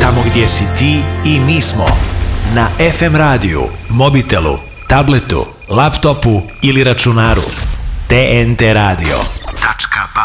Tamo gdje si ti i mi smo. Na FM radiju, mobitelu, tabletu, laptopu ili računaru. TNT radio.ba